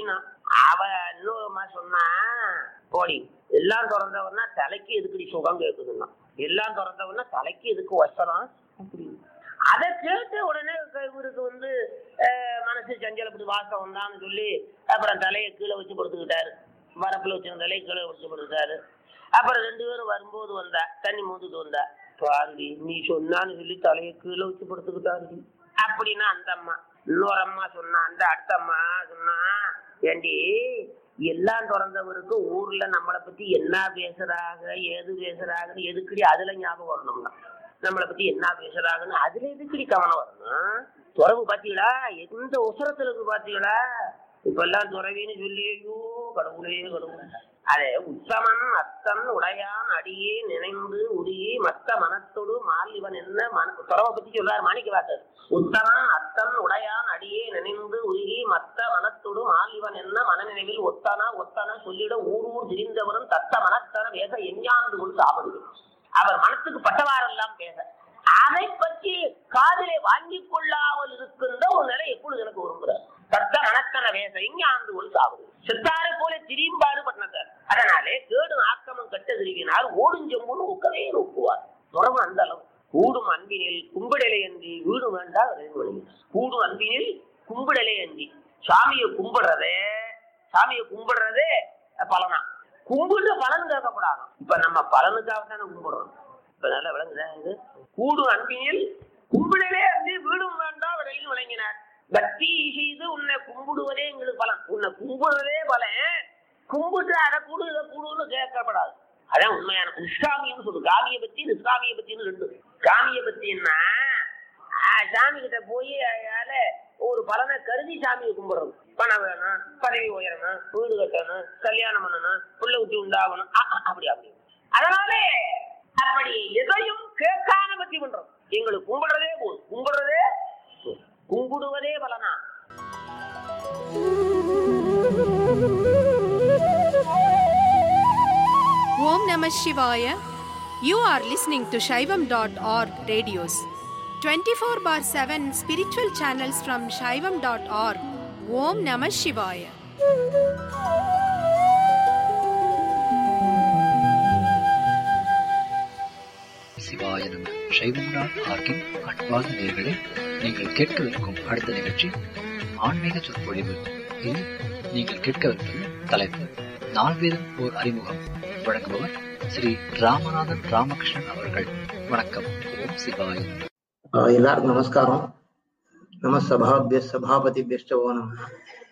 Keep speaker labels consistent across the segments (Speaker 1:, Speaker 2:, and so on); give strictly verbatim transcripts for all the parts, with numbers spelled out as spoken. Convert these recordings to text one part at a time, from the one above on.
Speaker 1: அப்படின்னா அவ இன்னொருமா சொன்னா போடி எல்லாம் திறந்தவன்னா தலைக்கு எதுக்குடி சுகம் கேட்குதுன்னா எல்லாம் திறந்தவன்னா தலைக்கு எதுக்கு வசனம் அப்படி அதை கேட்டு உடனே இவருக்கு வந்து மனசு சஞ்சலப்பட்டு வாசம் வந்தான்னு சொல்லி அப்புறம் தலையை கீழே வச்சு படுத்துக்கிட்டாரு. வரப்புல வச்சு தலையை கீழே வச்சு படுத்துட்டாரு. அப்புறம் ரெண்டு பேரும் வரும்போது வந்தா தண்ணி மூந்துட்டு வந்தா பாருடி நீ சொன்னான்னு சொல்லி தலையை கீழே வச்சு படுத்துக்கிட்டாரு அப்படின்னா அந்த அம்மா இன்னொரு அம்மா சொன்னா அந்த அடுத்த அம்மா சொன்னா ஏண்டி எல்லாம் திறந்தவருக்கு ஊர்ல நம்மளை பத்தி என்ன பேசுறாங்க ஏது பேசுறாங்கன்னு எதுக்குடி அதுல ஞாபகம் வரணும்னா நம்மளை பத்தி என்ன பேசுறாங்கன்னு அதுல எதுக்குடி கவனம் வரணும். துறவு பாத்தீங்களா எந்த உசரத்துல இருக்கு பாத்தீங்களா இப்ப எல்லாம் துறவின்னு சொல்லி ஐயோ கடவுளே கடவுளே அதே உத்தமன் அத்தன் உடையான் அடியே நினைந்து உருகி மத்த மனத்தோடு மாலிவன் என்ன மன துறவை பத்தி சொல்றாரு மாணிக்க வாசகர். உத்தமன் அத்தன் உடையான் அடியே நினைந்து உருகி மத்த மனத்தோடு மாலிவன் என்ன மனநினைவில் ஒத்தனா ஒத்தன சொல்லிட ஊர் ஊர் திரிந்தவரும் தத்த மனத்தன வேக எஞ்ஞாந்து கொண்டு சாப்பிடுது. அவர் மனத்துக்கு பட்டவாரெல்லாம் பேச அதை பற்றி காதிலே வாங்கிக் கொள்ளாமல் இருக்கின்ற ஒரு நிலை எப்பொழுது எனக்கு விரும்புகிறார். தத்த மனத்தன வேச எஞ்ஞாந்து கொண்டு சாப்பிடுது. செத்தாரை போல திரியும்பாடு பண்ணார். அதனாலே கேடு ஆக்கமும் கட்ட திருவினார் ஓடும் செம்புன்னு ஒக்கவே நோக்குவார். துறவு அந்த அளவு கூடும் அன்பினில் கும்பிடலை அன்றி வீடு வேண்டாம். கூடும் அன்பினில் கும்பிடலை அன்றி சாமியை கும்பிடுறதே சாமியை கும்பிடுறதே பலனா கும்பிட்டு பலன் கேட்கப்படாது. இப்ப நம்ம பலனுக்காக தானே கும்பிடுறோம். இப்ப நல்லா விளங்குதா இது கூடும் அன்பினில் கும்பிடலே அன்றி வீடும் வேண்டாம் விடையில் விளங்கினார். பக்தி செய்து உன்னை கும்பிடுவதே எங்களுக்கு பலன். உன்னை கும்பிடுவதே பலன். கும்பிட்டு அதை கூடு இதை கூடுன்னு கேட்கப்படாது. அதான் உண்மையான நிஷ்காமியம் சொல்லு. காமிய பத்தி நிஷ்காமிய பத்தின்னு ரெண்டு. காமிய பத்தின்னா சாமி கிட்ட போய் அதால ஒரு பலனை கருதி சாமியை கும்பிடுறது. பணம் வேணும், பதவி உயரணும், வீடு கட்டணும், கல்யாணம் பண்ணணும், புள்ள ஊட்டி உண்டாகணும், அப்படி அப்படி. அதனாலே அப்படி எதையும் கேட்காம பத்தி பண்றோம். எங்களுக்கு கும்பிடுறதே போதும். கும்பிடுறதே கும்பிடுவதே பலனா.
Speaker 2: Om Namah Shivaya. You are listening to Shaivam dot org radios. twenty-four bar seven spiritual channels from Shaivam dot org. Om Namah Shivaya.
Speaker 3: சிவாய நம. சைவம் டாட் ஆர்கின் அன்பான நேயர்களே, நீங்கள் கேட்கவிருக்கும் அடுத்த நிகழ்ச்சி ஆன்மீக சொற்பொழிவு. இதில் நீங்கள் கேட்கவிருப்பது தலைப்பு நால்வேதம் ஓர் அறிமுகம். வழங்குபவர் ஸ்ரீ ராமநாதன் ராமகிருஷ்ணன் அவர்கள். வணக்கம். ஓம் சிவாய.
Speaker 4: எல்லாருக்கும் நமஸ்காரம். நம சபாபிய சபாபதிபியோ நம.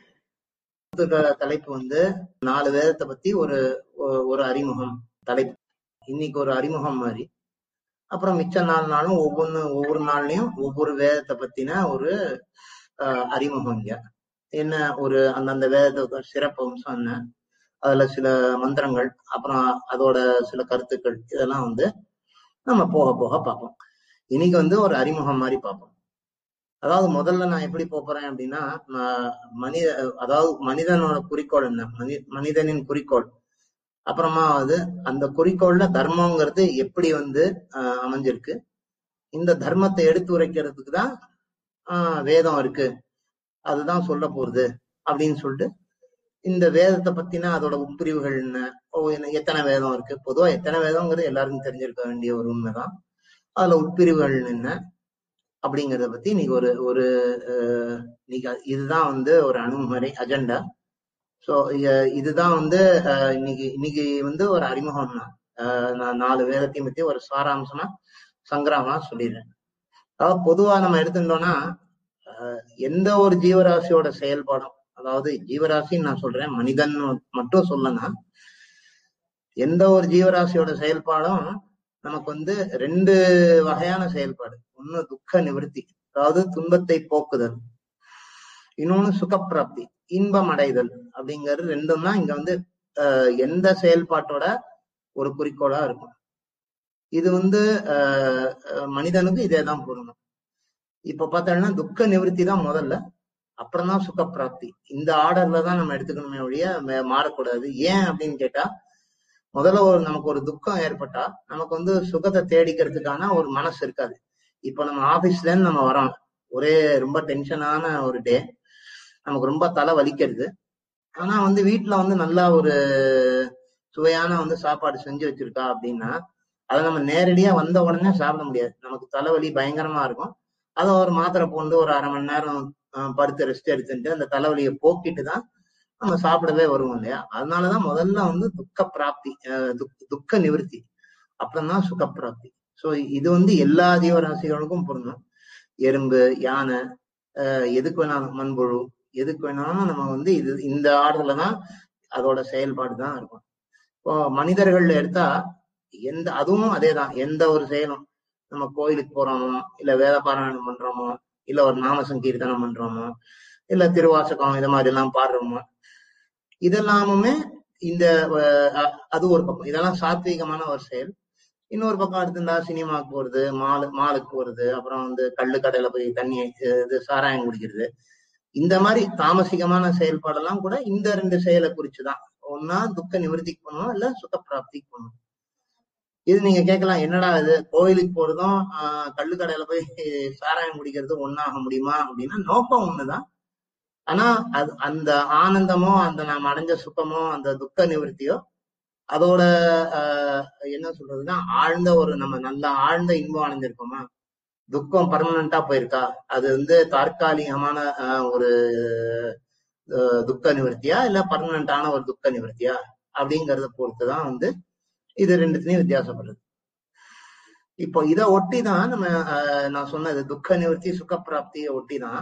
Speaker 4: தலைப்பு வந்து நாலு வேதத்தை பத்தி ஒரு ஒரு அறிமுகம் தலைப்பு. இன்னைக்கு ஒரு அறிமுகம் மாதிரி. அப்புறம் மிச்ச நாலு நாளும் ஒவ்வொன்னு ஒவ்வொரு நாள்லயும் ஒவ்வொரு வேதத்தை பத்தின ஒரு அஹ் அறிமுகம். இங்க என்ன ஒரு அந்தந்த வேதத்தோட சிறப்பு அம்சம் என்ன, அதுல சில மந்திரங்கள், அப்புறம் அதோட சில கருத்துக்கள், இதெல்லாம் வந்து நம்ம போக போக பார்ப்போம். இன்னைக்கு வந்து ஒரு அறிமுகம் மாதிரி பார்ப்போம். அதாவது முதல்ல நான் எப்படி போறேன் அப்படின்னா, மனித அதாவது மனிதனோட குறிக்கோள் என்ன, மனி மனிதனின் குறிக்கோள், அப்புறமா வந்து அந்த குறிக்கோள்ல தர்மங்கிறது எப்படி வந்து ஆஹ் அமைஞ்சிருக்கு, இந்த தர்மத்தை எடுத்து உரைக்கிறதுக்கு தான் ஆஹ் வேதம் இருக்கு, அதுதான் சொல்ல போறது அப்படின்னு சொல்லிட்டு இந்த வேதத்தை பத்தினா அதோட உட்பிரிவுகள் என்ன, ஓ எத்தனை வேதம் இருக்கு, பொதுவா எத்தனை வேதம்ங்கிறது எல்லாருக்கும் தெரிஞ்சிருக்க வேண்டிய ஒரு உண்மைதான். அதுல உட்பிரிவுகள் என்ன அப்படிங்கிறத பத்தி இன்னைக்கு ஒரு ஒரு இன்னைக்கு இதுதான் வந்து ஒரு அணுகுமுறை அஜெண்டா. ஸோ இதுதான் வந்து இன்னைக்கு இன்னைக்கு வந்து ஒரு அறிமுகம் தான். நான் நாலு வேதத்தையும் பத்தி ஒரு சாராம்சமா சங்கிரமா சொல்லிடுறேன். அதாவது பொதுவா நம்ம எடுத்துட்டோம்னா எந்த ஒரு ஜீவராசியோட செயல்பாடும், அதாவது ஜீவராசின்னு நான் சொல்றேன், மனிதன் மட்டும் சொல்லனா, எந்த ஒரு ஜீவராசியோட செயல்பாடும் நமக்கு வந்து ரெண்டு வகையான செயல்பாடு. ஒண்ணு துக்க நிவர்த்தி, அதாவது துன்பத்தை போக்குதல், இன்னொன்னு சுகப்பிராப்தி, இன்பம் அடைதல். அப்படிங்கிறது ரெண்டும் தான் இங்க வந்து அஹ் எந்த செயல்பாட்டோட ஒரு குறிக்கோளா இருக்கும். இது வந்து அஹ் மனிதனுக்கு இதே தான் பொருணும். இப்ப பார்த்தோம்னா துக்க நிவர்த்தி தான் முதல்ல, அப்புறம் தான் சுகப்பிராப்தி. இந்த ஆர்டர்ல தான் நம்ம எடுத்துக்கணுமே ஒழிய மாறக்கூடாது. ஏன் அப்படின்னு கேட்டா, முதல்ல ஒரு நமக்கு ஒரு துக்கம் ஏற்பட்டா நமக்கு வந்து சுகத்தை தேடிக்கிறதுக்கான ஒரு மனசு இருக்காது. இப்ப நம்ம ஆபீஸ்ல இருந்து நம்ம வரோம், ஒரே ரொம்ப டென்ஷனான ஒரு டே, நமக்கு ரொம்ப தலை வலிக்கிறது. ஆனா வந்து வீட்டுல வந்து நல்லா ஒரு சுவையான வந்து சாப்பாடு செஞ்சு வச்சிருக்கா அப்படின்னா அதை நம்ம நேரடியா வந்த உடனே சாப்பிட முடியாது. நமக்கு தலைவலி பயங்கரமா இருக்கும். அதை ஒரு மாத்திரை போட்டு ஒரு அரை மணி நேரம் படுத்து ரெஸ்ட் எடுத்துட்டு அந்த தலைவலியை போக்கிட்டு தான் நம்ம சாப்பிடவே வருவோம் இல்லையா? அதனாலதான் முதல்ல வந்து துக்க பிராப்தி, துக்க நிவர்த்தி, அப்புறம்தான் சுக பிராப்தி. சோ இது வந்து எல்லா ஜீவராசிகளுக்கும் பொருந்தும். எறும்பு, யானை, அஹ் எதுக்கு வேணாலும், மண்புழு, எதுக்கு வேணாலும் நம்ம வந்து இது இந்த ஆர்டர்ல தான் அதோட செயல்பாடு தான் இருக்கும். இப்போ மனிதர்கள் எடுத்தா எந்த அதுவும் அதேதான். எந்த ஒரு செயலும் நம்ம கோயிலுக்கு போறோமோ, இல்ல வேத பாராயணம் பண்றோமோ, இல்ல ஒரு நாம சங்கீர்த்தனம் பண்றோமோ, இல்ல திருவாசகம் இது மாதிரி எல்லாம் பாடுறோமோ, இதெல்லாமுமே இந்த அது ஒரு பக்கம். இதெல்லாம் சாத்வீகமான ஒரு செயல். இன்னொரு பக்கம் எடுத்திருந்தா சினிமாவுக்கு போறது, மாலு மாலுக்கு போறது, அப்புறம் வந்து கள்ளு கடையில போய் தண்ணி இது சாராயம் குடிக்கிறது, இந்த மாதிரி தாமசிகமான செயல்பாடெல்லாம் கூட இந்த ரெண்டு செயலை குறிச்சுதான். ஒன்னா துக்க நிவர்த்திக்கு பண்ணணும், இல்ல சுக பிராப்திக்கு பண்ணணும். இது நீங்க கேட்கலாம், என்னடா இது கோயிலுக்கு போறதும் ஆஹ் கள்ளு கடையில போய் சாராயம் குடிக்கிறதும் ஒன்னாக முடியுமா அப்படின்னா, நோக்கம் ஒண்ணுதான். ஆனா அது அந்த ஆனந்தமோ, அந்த நாம் அடைஞ்ச சுகமோ, அந்த துக்க நிவர்த்தியோ, அதோட ஆஹ் என்ன சொல்றதுன்னா ஆழ்ந்த ஒரு நம்ம நல்லா ஆழ்ந்த இன்பம் அடைஞ்சிருக்கோமா, துக்கம் பர்மனண்டா போயிருக்கா, அது வந்து தற்காலிகமான ஆஹ் ஒரு துக்க நிவர்த்தியா இல்ல பர்மனண்டான ஒரு துக்க நிவர்த்தியா அப்படிங்கறத பொறுத்துதான் வந்து இது ரெண்டுத்துலயும் வித்தியாசப்படுறது. இப்போ இதை ஒட்டிதான் நம்ம நான் சொன்னது துக்க நிவர்த்தி சுக பிராப்தியை ஒட்டிதான்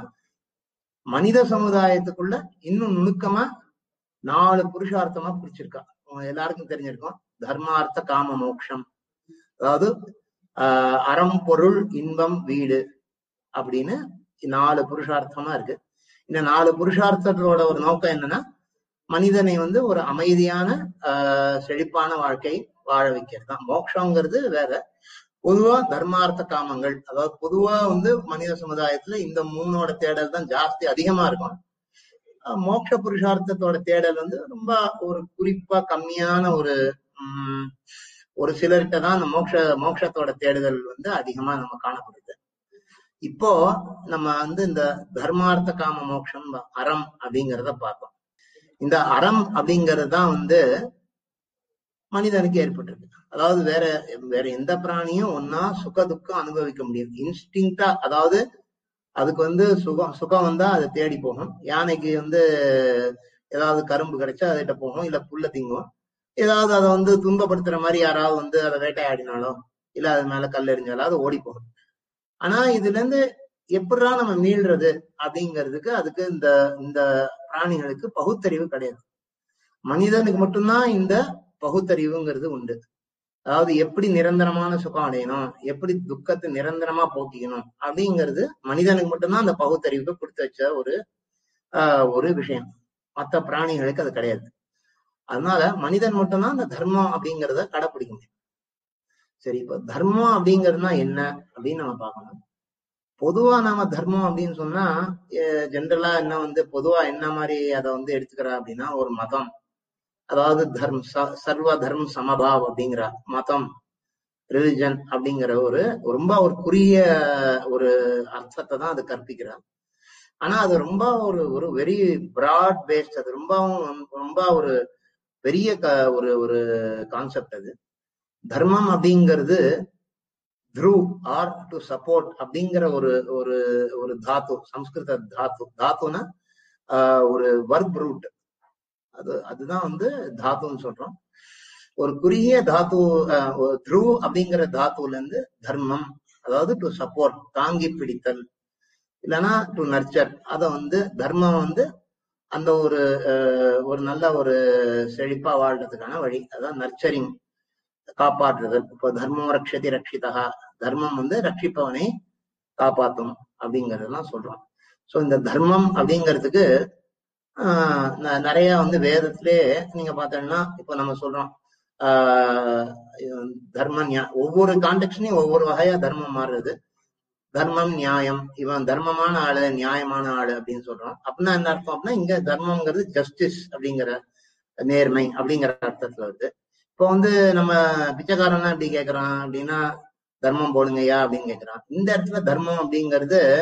Speaker 4: மனித சமுதாயத்துக்குள்ள இன்னும் நுணுக்கமா நாலு புருஷார்த்தமா பிரிச்சிருக்கா. எல்லாருக்கும் தெரிஞ்சிருக்கும், தர்மார்த்த காம மோட்சம். அதாவது ஆஹ் அறம், பொருள், இன்பம், வீடு அப்படின்னு நாலு புருஷார்த்தமா இருக்கு. இந்த நாலு புருஷார்த்தத்தோட ஒரு நோக்கம் என்னன்னா, மனிதனை வந்து ஒரு அமைதியான ஆஹ் செழிப்பான வாழ்க்கை வாழ வைக்கிறது தான். மோட்சங்கிறது வேற. பொதுவா தர்மார்த்த காமங்கள், அதாவது பொதுவா வந்து மனித சமுதாயத்துல இந்த மூணோட தேடல் தான் ஜாஸ்தி அதிகமா இருக்கும். மோட்ச புருஷார்த்தத்தோட தேடல் வந்து ரொம்ப ஒரு குறிப்பா கம்மியான ஒரு உம் ஒரு சிலர்கிட்ட தான் அந்த மோட்ச மோட்சத்தோட தேடுதல் வந்து அதிகமா நம்ம காணப்படுது. இப்போ நம்ம வந்து இந்த தர்மார்த்த காம மோட்சம், அறம் அப்படிங்கிறத பார்த்தோம். இந்த அறம் அப்படிங்கிறது தான் வந்து மனிதனுக்கு ஏற்பட்டிருக்கு. அதாவது வேற வேற எந்த பிராணியும் ஒன்னா சுக துக்கம் அனுபவிக்க முடியும் இன்ஸ்டிங்டா. அதாவது அதுக்கு வந்து சுகம் சுகம் வந்தா அதை தேடி போகும். யானைக்கு வந்து ஏதாவது கரும்பு கிடைச்சா அதுகிட்ட போகும், இல்ல புல்ல திங்கும். ஏதாவது அதை வந்து துன்பப்படுத்துற மாதிரி யாராவது வந்து அதை வேட்டையாடினாலோ இல்ல அது மேல கல் எறிஞ்சாலோ அது ஓடி போகும். ஆனா இதுல இருந்து எப்படா நம்ம மீள்றது அப்படிங்கிறதுக்கு அதுக்கு இந்த இந்த பிராணிகளுக்கு பகுத்தறிவு கிடையாது. மனிதனுக்கு மட்டும்தான் இந்த பகுத்தறிவுங்கிறது உண்டு. அதாவது எப்படி நிரந்தரமான சுகம் அடையணும், எப்படி துக்கத்தை நிரந்தரமா போக்கிக்கணும் அப்படிங்கிறது மனிதனுக்கு மட்டும்தான் அந்த பகுத்தறிவுக்கு கொடுத்து வச்ச ஒரு ஆஹ் ஒரு விஷயம். மற்ற பிராணிகளுக்கு அது கிடையாது. அதனால மனிதன் மட்டும்தான் அந்த தர்மம் அப்படிங்கிறத கடைப்பிடிக்க முடியும். சரி, இப்ப தர்மம் அப்படிங்கிறதுனா என்ன அப்படின்னு நம்ம பார்க்கணும். பொதுவா நாம தர்மம் அப்படின்னு சொன்னா ஜென்ரலா என்ன வந்து பொதுவா என்ன மாதிரி அதை வந்து எடுத்துக்கிறா அப்படின்னா, ஒரு மதம், அதாவது தர்ம சர்வ தர்ம சமபாவ் அப்படிங்கிற மதம், ரிலிஜன் அப்படிங்கிற ஒரு ரொம்ப ஒரு குறுகிய ஒரு அர்த்தத்தை தான் அது கற்பிக்கிறார். ஆனா அது ரொம்ப ஒரு ஒரு வெரி பிராட் பேஸ்ட். அது ரொம்பவும் ரொம்ப ஒரு பெரிய ஒரு ஒரு கான்செப்ட். அது தர்மம் அப்படிங்கிறது த்ரூ ஆர் டு சப்போர்ட் அப்படிங்கிற ஒரு ஒரு ஒரு தாத்து, சம்ஸ்கிருத தாத்து. தாத்துனா ஆஹ் ஒரு வர்ப் ரூட். அது அதுதான் வந்து தாத்துன்னு சொல்றோம். ஒரு குறுகிய தாத்து த்ரூ அப்படிங்கிற தாத்துல இருந்து தர்மம், அதாவது டு சப்போர்ட், தாங்கி பிடித்தல், இல்லைன்னா டு நர்ச்சர். அத வந்து தர்மம் வந்து அந்த ஒரு ஒரு நல்ல ஒரு செழிப்பா வாழ்றதுக்கான வழி. அதான் நர்ச்சரிங், காப்பாற்றுதல். இப்போ தர்மம் ரக்ஷதி ரக்ஷிதா, தர்மம் வந்து ரட்சிப்பவனை காப்பாற்றும் அப்படிங்கறதெல்லாம் சொல்றோம். சோ இந்த தர்மம் அப்படிங்கிறதுக்கு ஆஹ் நிறைய வந்து வேதத்திலே நீங்க பார்த்தோம்னா, இப்போ நம்ம சொல்றோம் ஆஹ் தர்ம நியாயம், ஒவ்வொரு கான்டெக்ட்லயும் ஒவ்வொரு வகையா தர்மம் மாறுறது. தர்மம் நியாயம், இவன் தர்மமான ஆளு நியாயமான ஆளு அப்படின்னு சொல்றோம். அப்படின்னா என்ன அர்த்தம் அப்படின்னா, இங்க தர்மம்ங்கிறது ஜஸ்டிஸ் அப்படிங்கிற நேர்மை அப்படிங்கிற அர்த்தத்துல வருது. இப்போ வந்து நம்ம பிச்சைக்காரனா எப்படி கேட்கறான் அப்படின்னா, தர்மம் போடுங்கய்யா அப்படின்னு கேட்கறான். இந்த இடத்துல தர்மம் அப்படிங்கிறது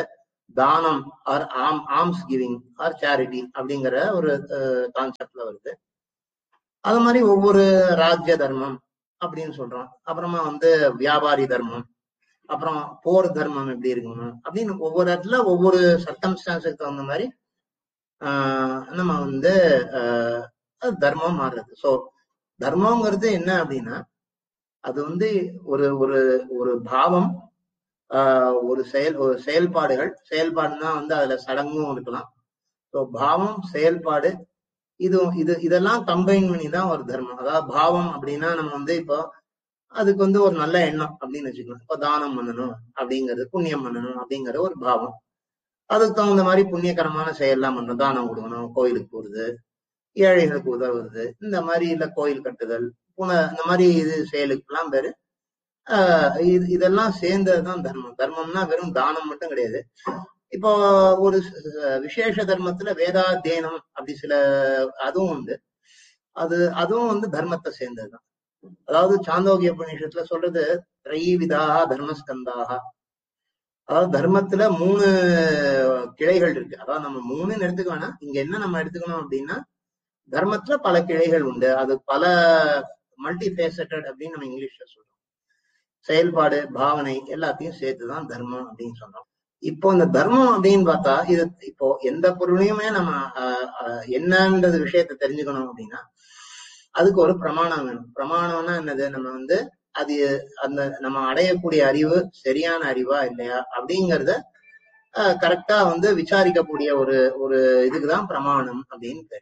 Speaker 4: தானம் ஆர் ஆம் ஆர்ம்ஸ் கிவிங் ஆர் சேரிட்டி அப்படிங்கிற ஒரு கான்செப்ட்ல வருது. அது மாதிரி ஒவ்வொரு ராஜ்ய தர்மம் அப்படின்னு சொல்றோம். அப்புறமா வந்து வியாபாரி தர்மம், அப்புறம் போர் தர்மம் எப்படி இருக்கணும் அப்படின்னு ஒவ்வொரு இடத்துல ஒவ்வொரு சர்க்கம்ஸ்டான்ஸுக்கு தகுந்த மாதிரி ஆஹ் நம்ம வந்து ஆஹ் தர்மம் மாறுறது. ஸோ தர்மங்கிறது என்ன அப்படின்னா அது வந்து ஒரு ஒரு ஒரு பாவம், ஆஹ் ஒரு செயல் ஒரு செயல்பாடுகள். செயல்பாடுனா வந்து அதுல சடங்கும் இருக்கலாம். ஸோ பாவம், செயல்பாடு, இது இது இதெல்லாம் கம்பைன் பண்ணி தான் ஒரு தர்மம். அதாவது பாவம் அப்படின்னா நம்ம வந்து இப்போ அதுக்கு வந்து ஒரு நல்ல எண்ணம் அப்படின்னு வச்சுக்கலாம். இப்போ தானம் பண்ணணும் அப்படிங்கிறது, புண்ணியம் பண்ணணும் அப்படிங்கிற ஒரு பாவம். அதுக்கு தகுந்த மாதிரி புண்ணியகரமான செயல்லாம் பண்ணணும். தானம் கொடுக்கணும், கோயிலுக்கு போறது, ஏழைகளுக்கு உதவுறது, இந்த மாதிரி இல்ல கோயில் கட்டுதல், புன இந்த மாதிரி இது செயலுக்குலாம் பேரு ஆஹ் இது இதெல்லாம் சேர்ந்ததுதான் தர்மம். தர்மம்னா வெறும் தானம் மட்டும் கிடையாது. இப்போ ஒரு விசேஷ தர்மத்துல வேதாத்தியனம் அப்படி சில அதுவும் உண்டு. அது அதுவும் வந்து தர்மத்தை சேர்ந்ததுதான். அதாவது சாந்தோக்கிய உபநிஷத்துல சொல்றது திரைவிதாக தர்மஸ்கந்தாக. அதாவது தர்மத்துல மூணு கிளைகள் இருக்கு. அதாவது நம்ம மூணுன்னு எடுத்துக்க வேணாம். இங்க என்ன நம்ம எடுத்துக்கணும் அப்படின்னா தர்மத்துல பல கிளைகள் உண்டு. அது பல மல்டி ஃபேசட்டட் அப்படின்னு நம்ம இங்கிலீஷ்ல சொல்றோம். செயல்பாடு, பாவனை எல்லாத்தையும் சேர்த்துதான் தர்மம் அப்படின்னு சொல்றோம். இப்போ இந்த தர்மம் அப்படின்னு பார்த்தா இது இப்போ எந்த பொருளையுமே நம்ம ஆஹ் என்னன்றது விஷயத்த தெரிஞ்சுக்கணும் அப்படின்னா அதுக்கு ஒரு பிரமாணம் வேணும். பிரமாணம்னா என்னது? நம்ம வந்து அது அந்த நம்ம அடையக்கூடிய அறிவு சரியான அறிவா இல்லையா அப்படிங்கிறத கரெக்டா வந்து விசாரிக்கக்கூடிய ஒரு ஒரு இதுக்குதான் பிரமாணம் அப்படின்னு பேரு.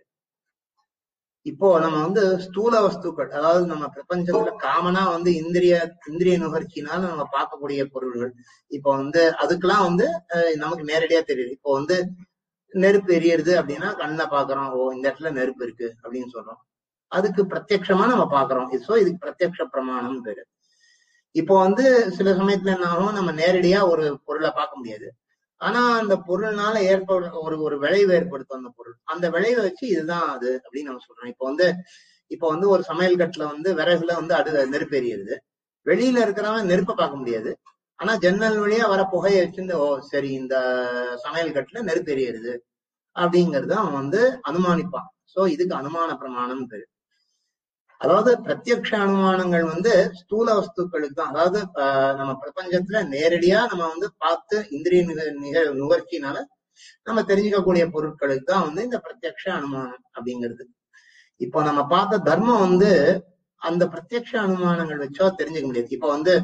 Speaker 4: இப்போ நம்ம வந்து ஸ்தூல வஸ்துக்கள், அதாவது நம்ம பிரபஞ்சத்துல காமனா வந்து இந்திரிய இந்திரிய நுகர்ச்சினால நம்ம பார்க்கக்கூடிய பொருள்கள், இப்போ வந்து அதுக்கெல்லாம் வந்து நமக்கு நேரடியா தெரியுது. இப்போ வந்து நெருப்பு எரியுது அப்படின்னா கண்ணை பாக்குறோம், ஓ இந்த இடத்துல நெருப்பு இருக்கு அப்படின்னு சொல்றோம். அதுக்கு பிரத்யட்சமா நம்ம பாக்குறோம். சோ இதுக்கு பிரத்யட்ச பிரமாணம் பேரு. இப்போ வந்து சில சமயத்துல என்ன ஆகும், நம்ம நேரடியா ஒரு பொருளை பார்க்க முடியாது. ஆனா அந்த பொருள்னால ஏற்பட ஒரு ஒரு விளைவு ஏற்படுத்தும் அந்த பொருள். அந்த விளைவை வச்சு இதுதான் அது அப்படின்னு நம்ம சொல்றோம். இப்போ வந்து இப்போ வந்து ஒரு சமையல் கட்டுல வந்து விறகுல வந்து அடு நெருப்பு எரியுது. வெளியில இருக்கிறவன் நெருப்பை பார்க்க முடியாது. ஆனா ஜன்னல் வழியா வர புகையை வச்சிருந்து ஓ சரி இந்த சமையல் கட்டுல நெருப்பு எரியுது அப்படிங்கறத அவன் வந்து அனுமானிப்பான். சோ இதுக்கு அனுமான பிரமாணம் பேரு. அதாவது பிரத்யக்ஷ அனுமானங்கள் வந்து ஸ்தூல வஸ்துக்களுக்கு தான். அதாவது நம்ம பிரபஞ்சத்துல நேரடியா நம்ம வந்து பார்த்து இந்திரிய நிக நுகர்ச்சினால நம்ம தெரிஞ்சுக்கக்கூடிய பொருட்களுக்கு தான் வந்து இந்த பிரத்யக்ஷ அனுமானம் அப்படிங்கிறது. இப்போ நம்ம பார்த்த தர்மம் வந்து அந்த பிரத்யக்ஷ அனுமானங்கள் வச்சோ தெரிஞ்சுக்க முடியாது. இப்போ வந்து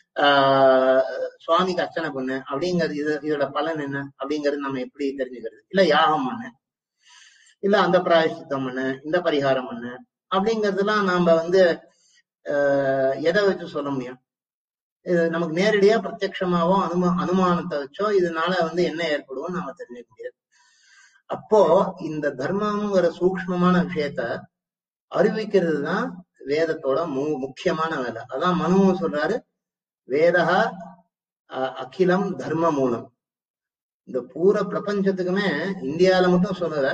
Speaker 4: ஆஹ் சுவாமிக்கு அர்ச்சனை பண்ணு அப்படிங்கிறது, இது இதோட பலன் என்ன அப்படிங்கிறது நம்ம எப்படி தெரிஞ்சுக்கிறது? இல்ல யாகம் பண்ணு, இல்ல அந்த பிராயசித்தம் பண்ணு, இந்த பரிகாரம் பண்ணு அப்படிங்கறதுலாம் நாம வந்து அஹ் எதை வச்சு சொல்ல முடியும்? இது நமக்கு நேரடியா பிரத்யட்சமாவோ அனுமா அனுமானத்தை வச்சோ இதனால வந்து என்ன ஏற்படும் நாம தெரிஞ்சுக்க முடியாது. அப்போ இந்த தர்மம்ங்கிற சூக்ஷ்மமான விஷயத்த அறிவிக்கிறது தான் வேதத்தோட மு முக்கியமான வேலை. அதான் மனுவும் சொல்றாரு, வேதா அகிலம் தர்ம மூலம். இந்த பூர பிரபஞ்சத்துக்குமே இந்தியாவில மட்டும் சொல்லல,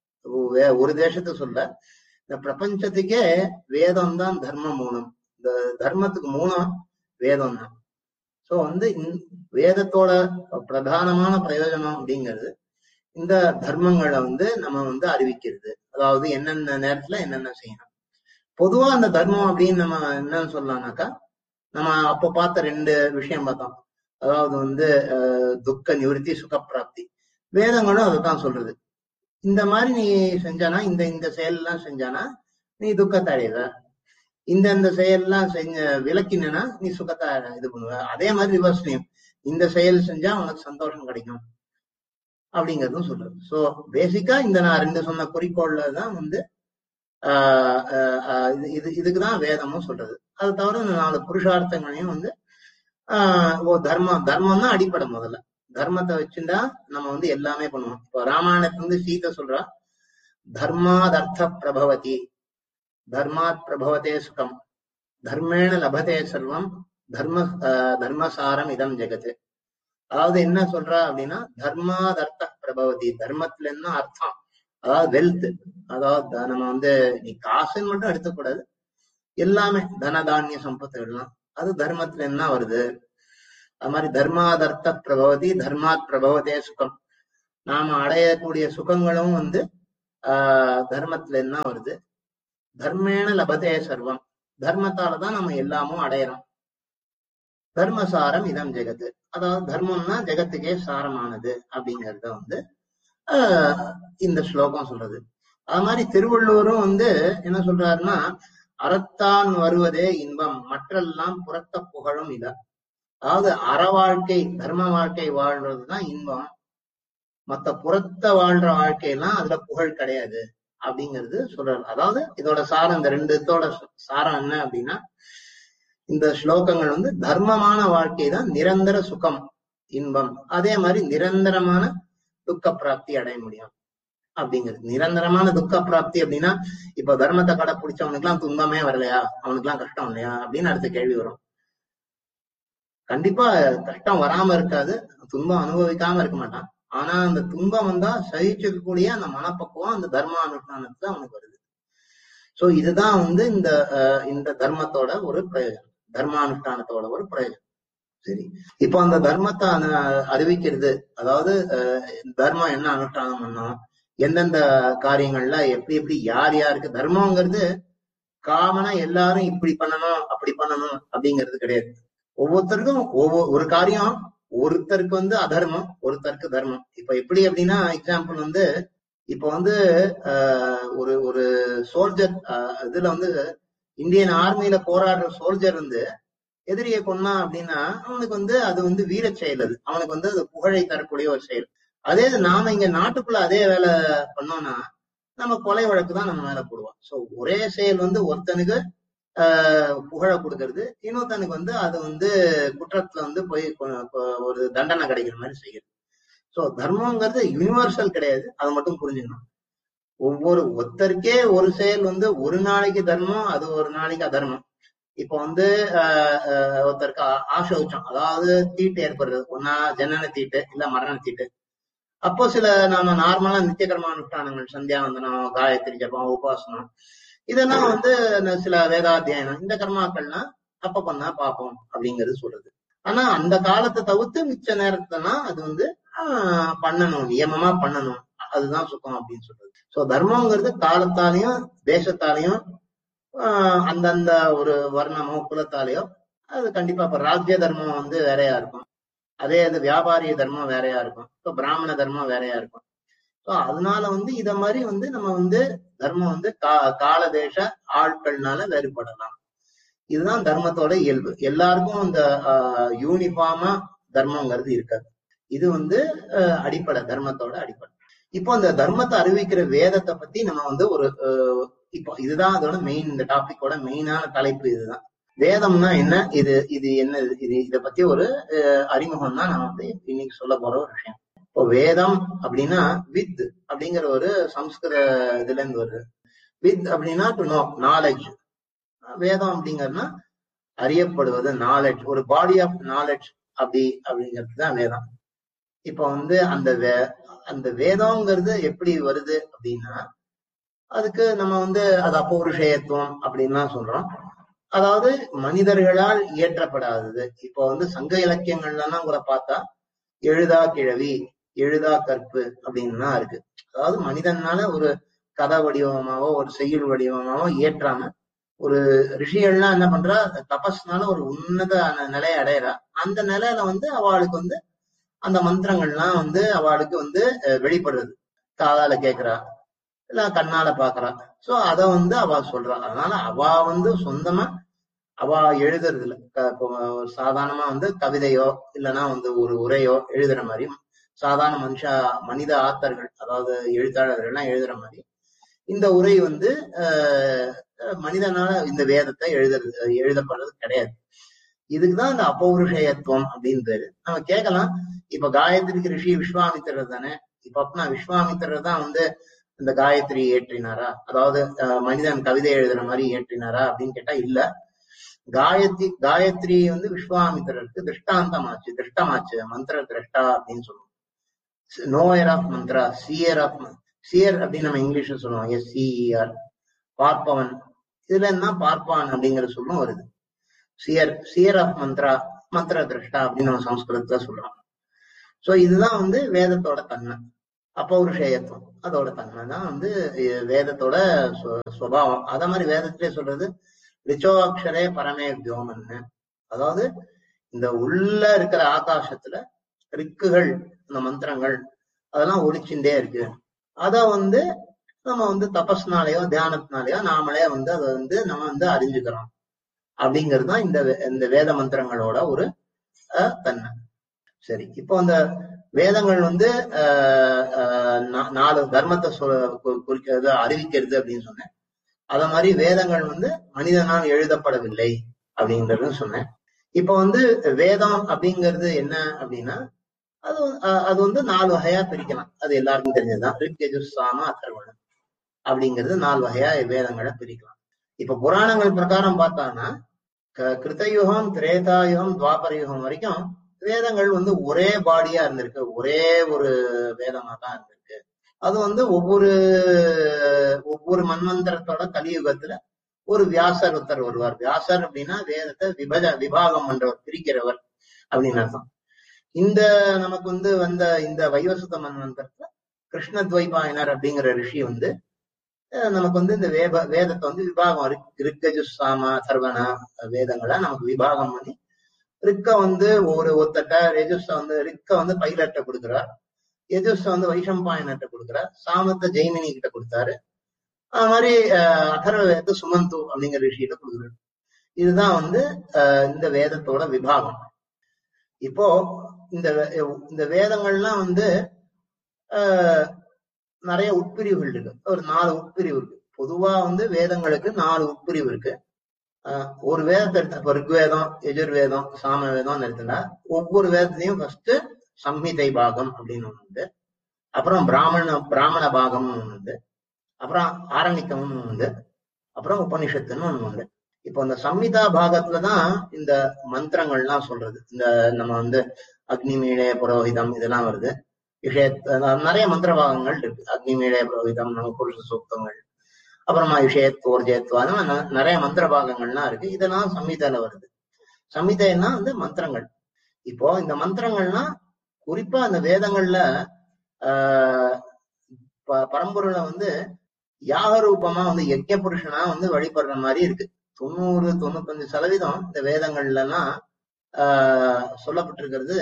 Speaker 4: ஒரு தேசத்துக்கு சொல்ல, இந்த பிரபஞ்சத்துக்கே வேதம் தான் தர்ம மூலம். இந்த தர்மத்துக்கு மூலம் வேதம் தான். சோ வந்து வேதத்தோட பிரதானமான பிரயோஜனம் அப்படிங்கிறது இந்த தர்மங்களை வந்து நம்ம வந்து அறிவிக்கிறது. அதாவது என்னென்ன நேரத்துல என்னென்ன செய்யணும். பொதுவா அந்த தர்மம் அப்படின்னு நம்ம என்னன்னு சொல்லலாம்னாக்கா, நம்ம அப்ப பார்த்த ரெண்டு விஷயம் பார்த்தோம். அதாவது வந்து அஹ் துக்க நிவர்த்தி, சுகப்பிராப்தி. வேதங்களும் அதுதான் சொல்றது. இந்த மாதிரி நீ செஞ்சானா, இந்த இந்த செயல் எல்லாம் செஞ்சானா நீ துக்கத்தை அடைவ, இந்த இந்த செயல் எல்லாம் செஞ்ச விளக்கினா நீ சுகத்தை இது பண்ணுவ. அதே மாதிரி ரிவர்ஸ்லயும் இந்த செயல் செஞ்சா உனக்கு சந்தோஷம் கிடைக்கும் அப்படிங்கறதும் சொல்றது. சோ பேசிக்கா இந்த நான் ரெண்டு சொன்ன குறிக்கோள்ல தான் வந்து ஆஹ் இது இதுக்குதான் வேதமும் சொல்றது. அது தவிர இந்த நாலு புருஷார்த்தங்களையும் வந்து ஆஹ் ஓ தர்மம் தர்மம் தான் அடிப்படை. முதல்ல தர்மத்தை வச்சுட்டா நம்ம வந்து எல்லாமே பண்ணுவோம். இப்போ ராமாயணத்துல வந்து சீதை சொல்றா, தர்மாத் அர்த்த பிரபவதி, தர்மாத் பிரபவத்தே சுகம், தர்மேண லபதே சர்வம், தர்ம தர்மசாரம் இதம் ஜெகத்து. அதாவது என்ன சொல்றா அப்படின்னா, தர்மாத் அர்த்த பிரபவதி, தர்மத்துல என்ன அர்த்தம், அதாவது வெல்த், அதாவது நம்ம வந்து நீ காசுன்னு மட்டும் எடுத்துக்கூடாது, எல்லாமே தன தானிய சம்பத்து எல்லாம் அது தர்மத்துல என்ன வருது. அது மாதிரி தர்மாதர்த்த பிரபவதி தர்மாத் பிரபவதே சுகம். நாம அடையக்கூடிய சுகங்களும் வந்து ஆஹ் தர்மத்துல என்ன வருது. தர்மேன லபதே சர்வம். தர்மத்தாலதான் நம்ம எல்லாமும் அடையறோம். தர்மசாரம் இதம் ஜெகத்து. அதாவது தர்மம்னா ஜெகத்துக்கே சாரமானது அப்படிங்கறத வந்து ஆஹ் இந்த ஸ்லோகம் சொல்றது. அது மாதிரி திருவள்ளுவரும் வந்து என்ன சொல்றாருன்னா, அறத்தான் வருவதே இன்பம் மற்றெல்லாம் புறத்த புகழும் இல்ல. அதாவது அற வாழ்க்கை தர்ம வாழ்க்கை வாழ்றதுதான் இன்பம், மத்த புறத்த வாழ்ற வாழ்க்கையெல்லாம் அதுல புகழ் கிடையாது அப்படிங்கிறது சொல்றாரு. அதாவது இதோட சாரம், இந்த ரெண்டுத்தோட சாரம் என்ன அப்படின்னா, இந்த ஸ்லோகங்கள் வந்து தர்மமான வாழ்க்கை தான் நிரந்தர சுகம் இன்பம், அதே மாதிரி நிரந்தரமான துக்க பிராப்தி அடைய முடியும் அப்படிங்கிறது. நிரந்தரமான துக்க பிராப்தி அப்படின்னா, இப்ப தர்மத்தை கடைப்பிடிச்சவனுக்கு எல்லாம் துன்பமே வரலையா, அவனுக்கு எல்லாம் கஷ்டம் இல்லையா அப்படின்னு அடுத்த கேள்வி வரும். கண்டிப்பா கஷ்டம் வராம இருக்காது, துன்பம் அனுபவிக்காம இருக்க மாட்டான். ஆனா அந்த துன்பம் வந்தா சகிச்சுக்கக்கூடிய அந்த மனப்பக்குவம் அந்த தர்ம அனுஷ்டானத்துல அவனுக்கு வருது. சோ இதுதான் வந்து இந்த இந்த தர்மத்தோட ஒரு பிரயோஜனம், தர்மானுஷ்டானத்தோட ஒரு பிரயோஜனம். சரி, இப்போ அந்த தர்மத்தை அறிவிக்கிறது, அதாவது தர்மம் என்ன அனுஷ்டானம் பண்ணோம், எந்தெந்த காரியங்கள்ல எப்படி எப்படி யார் யாருக்கு தர்மங்கிறது காமனா எல்லாரும் இப்படி பண்ணணும் அப்படி பண்ணணும் அப்படிங்கிறது கிடையாது. ஒவ்வொருத்தருக்கும் ஒவ்வொரு ஒரு காரியம், ஒருத்தருக்கு வந்து அதர்மம், ஒருத்தருக்கு தர்மம். இப்ப எப்படி அப்படின்னா, எக்ஸாம்பிள் வந்து இப்ப வந்து ஆஹ் ஒரு ஒரு சோல்ஜர், இதுல வந்து இந்தியன் ஆர்மியில போராடுற சோல்ஜர் வந்து எதிரியை கொன்னா அப்படின்னா அவனுக்கு வந்து அது வந்து வீர செயல், அது அவனுக்கு வந்து அது புகழை தரக்கூடிய ஒரு செயல். அதே நாம இங்க நாட்டுக்குள்ள அதே வேலை பண்ணோம்னா நம்ம கொலை வழக்கு தான் நம்ம மேல போடுவோம். சோ ஒரே செயல் வந்து ஒருத்தனுக்கு ஆஹ் புகழை கொடுக்கறது, இன்னொருத்தனுக்கு வந்து அது வந்து குற்றத்துல வந்து போய் ஒரு தண்டனை கிடைக்கிற மாதிரி செய்யுது. சோ தர்மங்கிறது யூனிவர்சல் கிடையாது, அதை மட்டும் புரிஞ்சுக்கணும். ஒவ்வொரு ஒருத்தருக்கே ஒரு செயல் வந்து ஒரு நாளைக்கு தர்மம், அது ஒரு நாளைக்கு அதர்மம். இப்ப வந்து ஆஹ் ஒருத்தருக்கு ஆசௌச்சம், அதாவது தீட்டு ஏற்படுறது, ஒன்னா ஜனன தீட்டு இல்ல மரண தீட்டு. அப்போ சில நாம நார்மலா நித்திய கர்மானுஷ்டானங்கள், சந்தியாவந்தனம், காயத்ரி ஜபம், உபாசனம், இதெல்லாம் வந்து சில வேதாத்தியாயனம், இந்த கர்மாக்கள்லாம் அப்ப பண்ணா பார்ப்போம் அப்படிங்கிறது சொல்றது. ஆனா அந்த காலத்தை தவிர்த்து மிச்ச நேரத்துலலாம் அது வந்து ஆஹ் பண்ணணும், நியமமா பண்ணணும், அதுதான் சுத்தம் அப்படின்னு சொல்றது. சோ தர்மங்கிறது காலத்தாலையும் தேசத்தாலையும் ஆஹ் அந்தந்த ஒரு வர்ணமோ குலத்தாலேயோ அது கண்டிப்பா, இப்ப ராஜ்ய தர்மம் வந்து வேறையா இருக்கும், அதே அது வியாபாரிய தர்மம் வேறையா இருக்கும், இப்ப பிராமண தர்மம் வேறையா இருக்கும். ஸோ அதனால வந்து இத மாதிரி வந்து நம்ம வந்து தர்மம் வந்து கா கால தேச ஆட்கள்னால வேறுபடலாம். இதுதான் தர்மத்தோட இயல்பு. எல்லாருக்கும் இந்த ஆஹ் யூனிஃபார்மா தர்மங்கிறது இருக்காது. இது வந்து அஹ் அடிப்படை, தர்மத்தோட அடிப்படை. இப்போ இந்த தர்மத்தை அறிவிக்கிற வேதத்தை பத்தி நம்ம வந்து ஒரு இப்போ இதுதான் அதோட மெயின், இந்த டாபிக்கோட மெயினான தலைப்பு இதுதான். வேதம்னா என்ன, இது இது என்ன, இது இதை பத்தி ஒரு அறிமுகம் தான் நான் வந்து இன்னைக்கு சொல்ல போற ஒரு விஷயம். இப்போ வேதம் அப்படின்னா வித் அப்படிங்கிற ஒரு சம்ஸ்கிருத இதுல இருந்து வருது. வித் அப்படின்னா டு நோ, நாலேஜ். வேதம் அப்படிங்கிறதுனா அறியப்படுவது, நாலேஜ், ஒரு பாடி ஆஃப் நாலேஜ் அப்படி அப்படிங்கிறது தான் வேதம். இப்ப வந்து அந்த வே அந்த வேதம்ங்கிறது எப்படி வருது அப்படின்னா, அதுக்கு நம்ம வந்து அது அப்பௌருஷேயத்துவம் அப்படின்லாம் சொல்றோம். அதாவது மனிதர்களால் இயற்றப்படாதது. இப்போ வந்து சங்க இலக்கியங்கள்லாம் கூட பார்த்தா எழுதா கிழவி, எழுதா கற்பு அப்படின்னு இருக்கு. அதாவது மனிதனால ஒரு கதை வடிவமாவோ ஒரு செய்யுள் வடிவமாவோ இயற்றாம ஒரு ரிஷிகள்லாம் என்ன பண்றா, தபஸ்னால ஒரு உன்னத நிலையை அடையிறா. அந்த நிலையில வந்து அவளுக்கு வந்து அந்த மந்திரங்கள்லாம் வந்து அவளுக்கு வந்து வெளிப்படுறது, காதால கேட்கிறா இல்ல கண்ணால பாக்குறா. சோ அத வந்து அவ சொல்றா. அதனால அவ வந்து சொந்தமா அவ எழுதுறது இல்ல. சாதாரணமா வந்து கவிதையோ இல்லைன்னா வந்து ஒரு உரையோ எழுதுற மாதிரி, சாதாரண மனுஷா மனித ஆத்தர்கள் அதாவது எழுத்தாளர்கள் எல்லாம் எழுதுற மாதிரி இந்த உரை வந்து அஹ் மனிதனால இந்த வேதத்தை எழுதுறது எழுதப்படுறது கிடையாது. இதுக்குதான் இந்த அப்பௌருஷேயத்துவம் அப்படின்னு பேரு. நம்ம கேட்கலாம், இப்ப காயத்ரிக்கு ரிஷி விஸ்வாமித்திரர் தானே, இப்ப அப்படின்னா விஸ்வாமித்திரர் தான் வந்து இந்த காயத்ரி ஏற்றினாரா, அதாவது மனிதன் கவிதை எழுதுற மாதிரி ஏற்றினாரா அப்படின்னு கேட்டா இல்ல. காயத்ரி காயத்ரி வந்து விஸ்வாமித்திரருக்கு திருஷ்டாந்தமாச்சு, திருஷ்டமாச்சு, மந்திர திரஷ்டா அப்படின்னு சொல்லுவோம். நோயர் of Mantra, shear of shear அப்படின்னு நம்ம இங்கிலீஷ்ல சொல்லுவோம், எஸ் சிஇஆர், பார்ப்பவன். இதுல என்ன பார்ப்பான் அப்படிங்கிற சொல்லும் வருது. சியர் சியர் ஆஃப் மந்த்ரா மந்திர திரஷ்டா அப்படின்னு நம்ம சம்ஸ்கிருதத்துல சொல்றோம். சோ இதுதான் வந்து வேதத்தோட தன்மை. அப்பௌருஷேயத்துவம் அதோட தன்மை தான் வந்து வேதத்தோட சுபாவம். அத மாதிரி வேதத்திலே சொல்றது ரிச்சோ அக்ஷரே பரமே வியோமன்னு. அதாவது இந்த உள்ள இருக்கிற ஆகாசத்துல ரிக்குகள், இந்த மந்திரங்கள் அதெல்லாம் ஒழிச்சுட்டே இருக்கு. அத வந்து நம்ம வந்து தபஸ்னாலேயோ தியானத்தினாலேயோ நாமளே வந்து அதை வந்து நம்ம வந்து அறிஞ்சுக்கிறோம். அப்படிங்கிறது தான் இந்த இந்த வேத மந்திரங்களோட ஒரு தன்மை. சரி, இப்போ அந்த வேதங்கள் வந்து ஆஹ் நாலு தர்மத்தை குறிக்கிறது, அறிவிக்கிறது அப்படின்னு சொன்னேன். அத மாதிரி வேதங்கள் வந்து மனிதனால் எழுதப்படவில்லை அப்படிங்கறது சொன்னேன். இப்ப வந்து வேதம் அப்படிங்கிறது என்ன அப்படின்னா அது அது வந்து நாலு வகையா பிரிக்கலாம். அது எல்லாருக்கும் தெரிஞ்சதுதான். ரிக், யஜுர், சாம, அதர்வணம் அப்படிங்கிறது நாலு வகையா வேதங்களை பிரிக்கலாம். இப்ப புராணங்கள் பிரகாரம் பார்த்தாங்கன்னா கிருத்தயுகம், திரேதாயுகம், துவாபர யுகம் வரைக்கும் வேதங்கள் வந்து ஒரே பாடியா இருந்திருக்கு, ஒரே ஒரு வேதமா தான் இருந்திருக்கு. அது வந்து ஒவ்வொரு ஒவ்வொரு மன்வந்தரத்தோட கலியுகத்துல ஒரு வியாசர் ஒருத்தர் வருவார். வியாசர் அப்படின்னா வேதத்தை விபஜ விபாகம் பண்றவர், பிரிக்கிறவர் அப்படின்னு அர்த்தம். இந்த நமக்கு வந்து வந்த இந்த வைவசுத மன்வந்தரத்துல கிருஷ்ணத்வைபாயனர் அப்படிங்கிற ரிஷி வந்து நமக்கு வந்து இந்த வேத வேதத்தை வந்து விபாகம் ரிக்கஜுசாம சர்வன வேதங்களை நமக்கு விபாகம் பண்ணி ரிக்க வந்து ஒரு ஒத்தட்ட, யஜுஸ வந்து ரிக்க வந்து பைலட்ட கொடுக்குறார், யஜுஸ வந்து வைஷம்பாயனட்ட கொடுக்குறார், சாமத்தை ஜெய்மினி கிட்ட கொடுத்தாரு. அது மாதிரி அஹ் அதர்வ வேதத்தை சுமந்து அப்படிங்கிற ரிஷியிட்ட கொடுக்குறாரு. இதுதான் வந்து அஹ் இந்த வேதத்தோட விபாகம். இப்போ இந்த இந்த வேதங்கள்லாம் வந்து ஆஹ் நிறைய உட்பிரிவுகள் இருக்கு. ஒரு நாலு உட்பிரிவு இருக்கு. பொதுவா வந்து வேதங்களுக்கு நாலு உட்பிரிவு இருக்கு. ஆஹ் ஒரு வேதத்தை எடுத்த இப்ப ருக்வேதம், யஜுர்வேதம், சாம வேதம் எடுத்துட்டா ஒவ்வொரு வேதத்தையும் ஃபர்ஸ்ட் சம்ஹிதை பாகம் அப்படின்னு ஒண்ணு உண்டு, அப்புறம் பிராமண பிராமண பாகம் ஒண்ணு உண்டு, அப்புறம் ஆரணிக்கம்னு உண்டு, அப்புறம் உபனிஷத்துன்னு ஒண்ணு உண்டு. இப்போ இந்த சம்ஹிதா பாகத்துலதான் இந்த மந்திரங்கள்லாம் சொல்றது. இந்த நம்ம வந்து அக்னிமீழே புரோஹிதம் இதெல்லாம் வருது. விஷய நிறைய மந்திர பாகங்கள் இருக்கு. அக்னிமீழே புரோஹிதம், நம்ம புருஷ சூக்தங்கள், அப்புறமா விஷயத்தோர்ஜேத்வா, நிறைய மந்திர பாகங்கள்லாம் இருக்கு. இதெல்லாம் சம்ஹிதால வருது. சம்ஹிதைன்னா வந்து மந்திரங்கள். இப்போ இந்த மந்திரங்கள்லாம் குறிப்பா அந்த வேதங்கள்ல ஆஹ் பரம்பொருளை வந்து யாக ரூபமா வந்து யஜ்ஞ புருஷனா வந்து வழிபடுற மாதிரி இருக்கு. தொண்ணூறு தொண்ணூத்தஞ்சு சதவீதம் இந்த வேதங்கள்ல எல்லாம் ஆஹ் சொல்லப்பட்டிருக்கிறது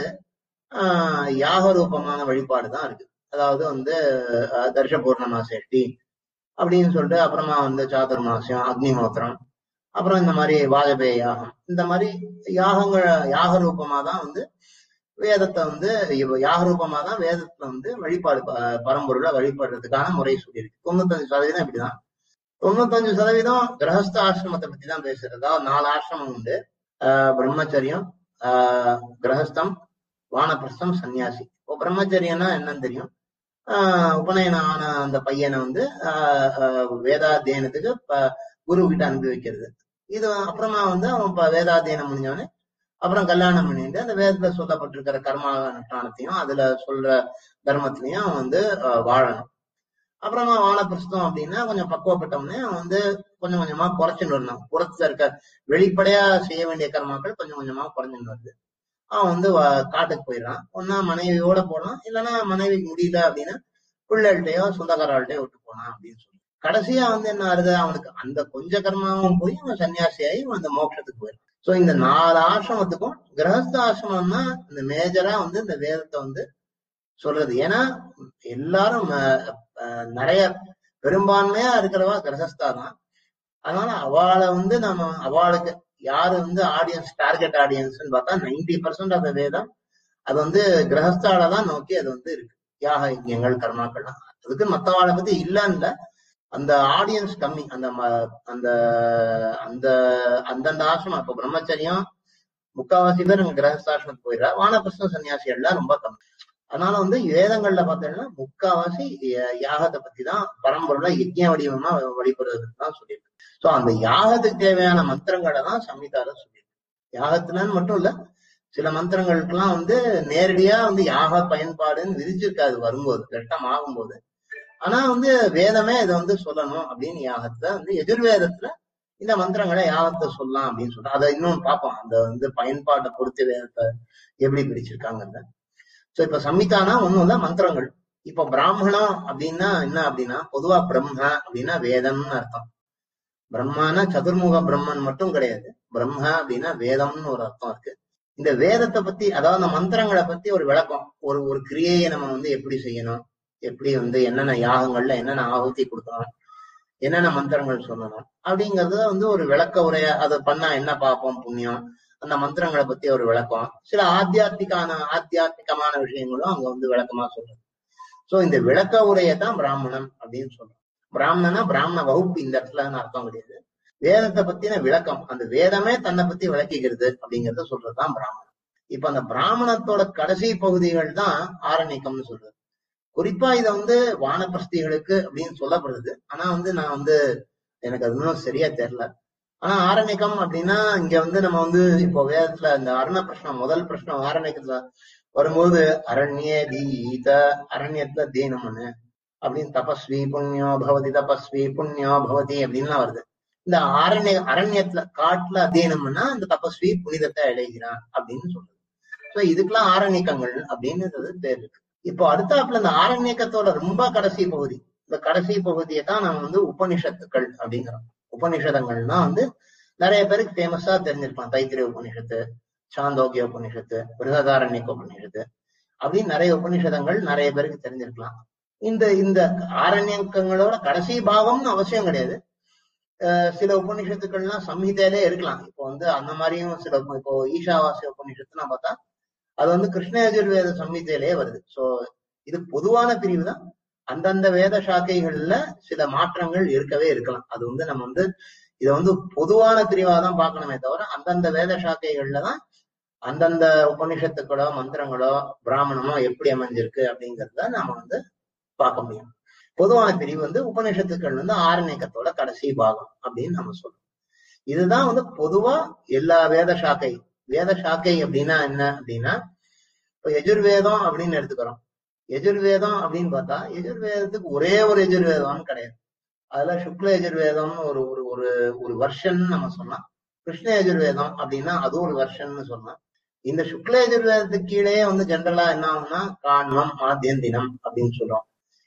Speaker 4: ஆஹ் யாக ரூபமான வழிபாடுதான் இருக்கு. அதாவது வந்து தர்ஷ பூர்ணமா சேஷ்டி அப்படின்னு சொல்லிட்டு, அப்புறமா வந்து சாதுர்மாசியம், அக்னிஹோத்திரம், அப்புறம் இந்த மாதிரி வாஜபேய யாகம், இந்த மாதிரி யாகங்கள் யாக ரூபமா தான் வந்து வேதத்தை வந்து யாக ரூபமா தான் வேதத்துல வந்து வழிபாடு பரம்பொருளை வழிபடுறதுக்கான முறை சொல்லியிருக்கு. தொண்ணூத்தஞ்சு சதவீதம் இப்படிதான். தொண்ணூத்தஞ்சு சதவீதம் கிரகஸ்த ஆசிரமத்தை பத்தி தான் பேசுறது. அதாவது நாலு ஆசிரமம் உண்டு. ஆஹ் பிரம்மச்சரியம், ஆஹ் கிரகஸ்தம், வானப்பிரஸ்தம், சன்னியாசி. இப்போ பிரம்மச்சரியம்னா என்னன்னு தெரியும். ஆஹ் உபநயனம் ஆன அந்த பையனை வந்து ஆஹ் வேதாத்தியனத்துக்கு குரு கிட்ட அனுப்பி வைக்கிறது. இது அப்புறமா வந்து அவன் வேதாத்தியனம் முடிஞ்சவனே அப்புறம் கல்யாணம் பண்ணிட்டு அந்த வேதத்துல சொல்லப்பட்டிருக்கிற கர்மா அனுஷ்டானத்தையும் அதுல சொல்ற தர்மத்திலையும் அவன் வந்து வாழணும். அப்புறமா வானப்பிரஸ்தம் அப்படின்னா கொஞ்சம் பக்குவப்பட்டவனே அவன் வந்து கொஞ்சம் கொஞ்சமா குறைச்சுன்னு வரணும். புறத்துல இருக்க வெளிப்படையா செய்ய வேண்டிய கர்மாக்கள் கொஞ்சம் கொஞ்சமா குறைஞ்சுன்னு வருது. அவன் வந்து காட்டுக்கு போயிடறான். ஒன்னா மனைவியோட போனான், இல்லைன்னா மனைவிக்கு முடியல அப்படின்னா பிள்ளைகள்கிட்டயோ சொந்தக்காரர்கள்ட்டையோ விட்டு போனான் அப்படின்னு சொல்லி கடைசியா வந்து என்ன ஆறுது, அவனுக்கு அந்த கொஞ்ச கர்மாவும் போய் அவன் சன்னியாசியாகி அந்த மோட்சத்துக்கு போயிடும். சோ இந்த நாலு ஆசிரமத்துக்கும் கிரகஸ்த ஆசிரமம் தான் இந்த மேஜரா வந்து இந்த வேதத்தை வந்து சொல்றது. ஏன்னா எல்லாரும் நிறைய பெரும்பான்மையா இருக்கிறவா கிரகஸ்தா தான். அதனால அவளை வந்து நம்ம அவளுக்கு யாரு வந்து ஆடியன்ஸ், டார்கெட் ஆடியன்ஸ்ன்னு பார்த்தா நைன்டி பர்சன்ட் ஆஃப் த வேதம் அது வந்து கிரகஸ்தால தான் நோக்கி அது வந்து இருக்கு. யாக யஜ்ஞங்கள் கர்மாக்கள்லாம் அதுக்கு மத்தவாளை பத்தி இல்லைன்னு அந்த ஆடியன்ஸ் கம்மி. அந்த அந்த அந்த அந்தந்த ஆசிரமம் இப்போ பிரம்மச்சரியம் முக்காவாசி பேர் அங்க கிரகஸ்தாசிரமத்துக்கு போயிடுறா. வானப்பிரஸ்தம் சன்னியாசிகள்லாம் ரொம்ப கம்மி. அதனால வந்து வேதங்கள்ல பார்த்தோம்னா முக்காவாசி யாகத்தை பத்தி தான், பரம்பொருளை யஜ்ஞ வடிவமா வழிபடுறதுக்கு தான் சொல்லியிருக்கு. சோ அந்த யாகத்துக்கு தேவையான மந்திரங்களை தான் சம்ஹிதால சொல்லியிருக்கு. யாகத்துலன்னு மட்டும் இல்ல, சில மந்திரங்களுக்கெல்லாம் வந்து நேரடியா வந்து யாக பயன்பாடுன்னு விதிச்சிருக்காது வரும்போது, கட்டம் ஆகும்போது. ஆனா வந்து வேதமே இதை வந்து சொல்லணும் அப்படின்னு யாகத்துல வந்து எதிர்வேதத்துல இந்த மந்திரங்களை யாவத்தை சொல்லலாம் அப்படின்னு சொல்றோம். அதை இன்னும் பார்ப்போம், அந்த வந்து பயன்பாட்டை பொறுத்து வேதத்தை எப்படி பிரிச்சிருக்காங்க. சோ இப்ப சம்ஹிதானா ஒண்ணும் இல்ல, மந்திரங்கள். இப்ப பிராமணம் அப்படின்னா என்ன அப்படின்னா, பொதுவா பிரம்ம அப்படின்னா வேதம்னு அர்த்தம். பிரம்மானா சதுர்முக பிரம்மன் மட்டும் கிடையாது, பிரம்ம அப்படின்னா வேதம்னு ஒரு அர்த்தம் இருக்கு. இந்த வேதத்தை பத்தி, அதாவது அந்த மந்திரங்களை பத்தி ஒரு விளக்கம், ஒரு ஒரு கிரியையை நம்ம வந்து எப்படி செய்யணும், எப்படி வந்து என்னென்ன யாகங்கள்ல என்னென்ன ஆகுதி கொடுக்கணும், என்னென்ன மந்திரங்கள் சொல்லணும் அப்படிங்கறத வந்து ஒரு விளக்க உரைய, அதை பண்ணா என்ன பார்ப்போம் புண்ணியம், அந்த மந்திரங்களை பத்தி ஒரு விளக்கம், சில ஆத்தியாத்மிகான ஆத்தியாத்மிகமான விஷயங்களும் அங்க வந்து விளக்கமா சொல்றது. சோ இந்த விளக்க உரையதான் பிராமணன் அப்படின்னு சொல்றோம். பிராமணனா பிராமண வகுப்பு இந்த இடத்துலன்னு அர்த்தம் கிடையாது, வேதத்தை பத்தின விளக்கம், அந்த வேதமே தன்னை பத்தி விளக்கிக்கிறது அப்படிங்கறத சொல்றதுதான் பிராமணன். இப்ப அந்த பிராமணத்தோட கடைசி பகுதிகள் தான் ஆரண்யக்கம்னு சொல்றது. குறிப்பா இதை வந்து வானப்பிரஸ்திகளுக்கு அப்படின்னு சொல்லப்படுது. ஆனா வந்து நான் வந்து எனக்கு அது இன்னும் சரியா தெரியல. ஆனா ஆரண்யக்கம் அப்படின்னா இங்க வந்து நம்ம வந்து இப்போ வேதத்துல இந்த அருண பிரஷ்னம், முதல் பிரஷ்னம் ஆரண்யக்கத்துல வரும்போது அரண்யே தீத, அரண்யத்துல தீனம்னு அப்படின்னு, தபஸ்வி புண்ணியோ பவதி தபஸ்வி புண்ணியோ பவதி அப்படின்லாம் வருது. இந்த ஆரண்ய அரண்யத்துல காட்டுல அத்தியனம்னா இந்த தபஸ்வி புனிதத்தை அடைகிறான் அப்படின்னு சொல்றது. சோ இதுக்கெல்லாம் ஆரண்யக்கங்கள் அப்படின்றது பேர் இருக்கு. இப்போ அடுத்தாப்புல இந்த ஆரண்யக்கத்தோட ரொம்ப கடைசி பகுதி, இந்த கடைசி பகுதியை தான் நம்ம வந்து உபனிஷத்துக்கள் அப்படிங்கிறோம். உபனிஷதங்கள்னா வந்து நிறைய பேருக்கு ஃபேமஸா தெரிஞ்சிருக்கலாம், தைத்திரிய உபனிஷத்து, சாந்தோக்கிய உபனிஷத்து, பிருகதாரண்யக்க உபனிஷத்து அப்படின்னு நிறைய உபனிஷதங்கள் நிறைய பேருக்கு தெரிஞ்சிருக்கலாம். இந்த இந்த ஆரண்யக்கங்களோட கடைசி பாகம்னு அவசியம் கிடையாது. சில உபநிஷத்துக்கள்லாம் சம்ஹிதையிலே இருக்கலாம். இப்போ வந்து அந்த மாதிரியும் சில, இப்போ ஈஷாவாசிய உபநிஷத்துனா பார்த்தா அது வந்து கிருஷ்ண யஜுர்வேத சம்ஹிதையிலே வருது. சோ இது பொதுவான பிரிவு தான். அந்தந்த வேத சாக்கைகள்ல சில மாற்றங்கள் இருக்கவே இருக்கலாம். அது வந்து நம்ம வந்து இதை வந்து பொதுவான பிரிவாதான் பார்க்கணுமே தவிர, அந்தந்த வேத சாக்கைகள்ல தான் அந்தந்த உபநிஷத்துக்களோ மந்திரங்களோ பிராமணனோ எப்படி அமைஞ்சிருக்கு அப்படிங்கிறத நாம வந்து பார்க்க முடியும். பொதுவான பிரிவு வந்து உபநிஷத்துக்கள் வந்து ஆரண்யக்கத்தோட கடைசி பாகம் அப்படின்னு நம்ம சொல்றோம். இதுதான் வந்து பொதுவா எல்லா வேத சாக்கை. வேத சாக்கை அப்படின்னா என்ன அப்படின்னா, இப்ப எஜுர்வேதம் அப்படின்னு எடுத்துக்கிறோம். எஜுர்வேதம் அப்படின்னு பார்த்தா எஜுர்வேதத்துக்கு ஒரே ஒரு எஜுர்வேதம்னு கிடையாது. அதுல சுக்ல எஜுர்வேதம்னு ஒரு ஒரு ஒரு ஒரு வருஷன் நம்ம சொன்னோம். கிருஷ்ண எஜுர்வேதம் அப்படின்னா அது ஒரு வருஷன்னு சொன்னோம். இந்த சுக்ல எஜுர்வேதத்துக்கு கீழே வந்து ஜென்ரலா என்ன ஆகும்னா காண்மம் மாத்தியந்தினம் அப்படின்னு சொல்றோம்.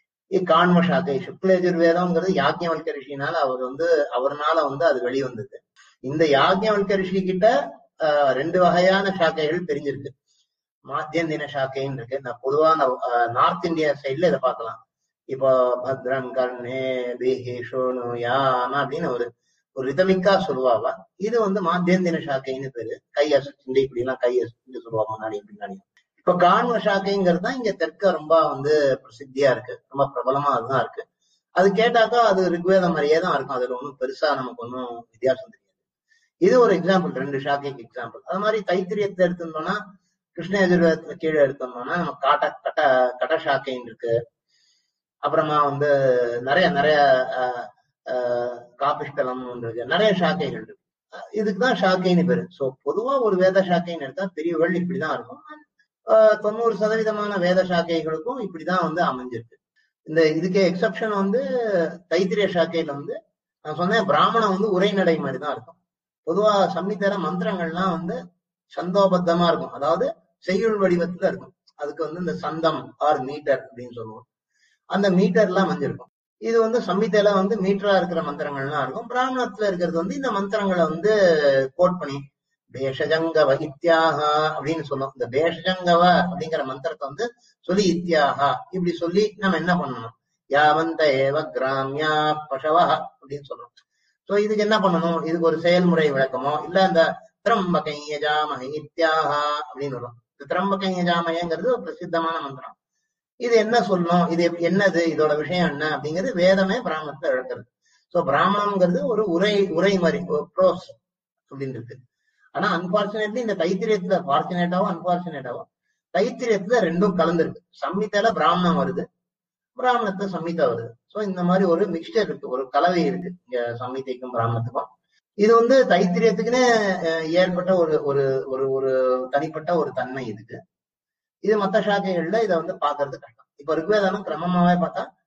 Speaker 4: காண்ம சாக்கை சுக்ல எஜுர்வேதம்ங்கிறது யாக்ஞவல்க ரிஷினால அவர் வந்து அவர்னால வந்து அது வெளிவந்தது. இந்த யாக்ஞவல்க ரிஷி கிட்ட ஆஹ் ரெண்டு வகையான சாக்கைகள் தெரிஞ்சிருக்கு. மாத்தியந்தின சாக்கைன்னு இருக்கு. நான் பொதுவா நார்த் இந்தியா சைட்ல இதை பார்க்கலாம். இப்போ பத்ரம் கர்ணே பிஹி ஷோனு யானா அப்படின்னு ஒரு ஒரு ரிதமிக்கா சொல்லுவாவா. இது வந்து மாத்தியந்தின சாக்கைன்னு பேரு. கைய சுண்டி இப்படி எல்லாம் கைய சுண்டி சொல்லுவாங்க முன்னாடி பின்னாடி. இப்ப காண்ம சாக்கைங்கிறது தான் இங்க தெற்க ரொம்ப வந்து பிரசித்தியா இருக்கு, ரொம்ப பிரபலமா அதுதான் இருக்கு. அது கேட்டாக்கா அது ரிக்வேதம் மாதிரியே தான் இருக்கும். அதுல ஒன்றும் பெருசா நமக்கு ஒன்றும் வித்தியாசம் தெரியாது. இது ஒரு எக்ஸாம்பிள், ரெண்டு சாக்கைக்கு எக்ஸாம்பிள். அது மாதிரி தைத்திரியத்தை எடுத்துட்டோம்னா, கிருஷ்ண யஜுர்வேதத்துல கீழே எடுத்தோம்னா நம்ம காட்ட கட்ட கட்ட சாக்கைன்னு இருக்கு. அப்புறமா வந்து நிறைய நிறைய ஆஹ் ஆஹ் காபிஷ்டலம் இருக்கு, நிறைய சாக்கைகள் இருக்கு. இதுக்குதான் சாக்கைன்னு பேரு. சோ பொதுவா ஒரு வேத சாக்கைன்னு எடுத்தா பிரிவுகள் இப்படிதான் இருக்கும். ஆஹ் தொண்ணூறு சதவீதமான வேத சாக்கைகளுக்கும் இப்படிதான் வந்து அமைஞ்சிருக்கு. இந்த இதுக்கே எக்ஸப்ஷன் வந்து தைத்திரிய சாக்கையில வந்து நான் சொன்னேன், பிராமணம் வந்து உரைநடை மாதிரி தான் இருக்கும். பொதுவா சம்ஹிதையில மந்திரங்கள்லாம் வந்து சந்தோபத்தமா இருக்கும், அதாவது செய்யுள் வடிவத்துல இருக்கும். அதுக்கு வந்து இந்த சந்தம் ஆர் மீட்டர் அப்படின்னு சொல்லுவோம். அந்த மீட்டர் எல்லாம் அமைஞ்சிருக்கும். இது வந்து சம்ஹிதையில வந்து மீட்டரா இருக்கிற மந்திரங்கள்லாம் இருக்கும். பிராமணத்துல இருக்கிறது வந்து இந்த மந்திரங்களை வந்து கோட் பண்ணி பேஷஜங்கவ இத்தியாகா அப்படின்னு சொல்லும். இந்த பேஷஜங்கவ அப்படிங்கிற மந்திரத்தை வந்து சொல்லி இத்தியாகா இப்படி சொல்லி நம்ம என்ன பண்ணணும், யாவந்த ஏவ கிராமியா பசவ அப்படின்னு சொல்றோம். சோ இதுக்கு என்ன பண்ணணும், இதுக்கு ஒரு செயல்முறை விளக்கமோ இல்ல இந்த திரம்பகையஜாமஹ இத்தியாகா அப்படின்னு வரும். இந்த திரம்பகையஜாமயங்கிறது ஒரு பிரசித்தமான மந்திரம். இது என்ன சொல்லணும், இது என்னது, இதோட விஷயம் என்ன அப்படிங்கிறது வேதமே பிராமணத்தை இழக்கிறது. சோ பிராமணம்ங்கிறது ஒரு உரை உரை மாதிரி ப்ரோஸ் அப்படின்னு இருக்கு. ஆனா அன்பார்ச்சுனேட்லி இந்த தைத்திரியத்துல, ஃபார்ச்சுனேட்டாவோ அன்பார்ச்சுனேட்டாவோ தைத்திரியத்துல ரெண்டும் கலந்துருக்கு. சம்ஹிதையில பிராமணம் வருது, பிராமணத்துல சம்ஹிதா வருது. சோ இந்த மாதிரி ஒரு மிக்சர் இருக்கு, ஒரு கலவை இருக்கு இங்க சம்ஹிதைக்கும் பிராமணத்துக்கும். இது வந்து தைத்திரியத்துக்குன்னு ஏற்பட்ட ஒரு ஒரு ஒரு ஒரு தனிப்பட்ட ஒரு தன்மை இதுக்கு. இது மற்ற சாக்கைகள்ல இதை வந்து பாக்குறது கஷ்டம். இப்ப ரிக்வேதம் கிரமமாவே பார்த்தா